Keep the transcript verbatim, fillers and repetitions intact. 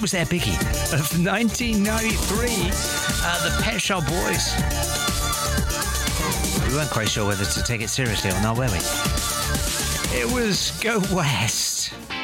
it was their biggie of nineteen ninety-three, uh, the Pet Shop Boys. We weren't quite sure whether to take it seriously or not, were we? It was Go West.